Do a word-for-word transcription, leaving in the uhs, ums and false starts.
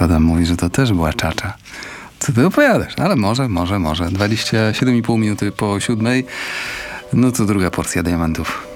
To Adam mówi, że to też była czacza. Co ty opowiadasz? Ale może, może, może. dwadzieścia siedem i pół minuty po siódmej. No to druga porcja diamentów.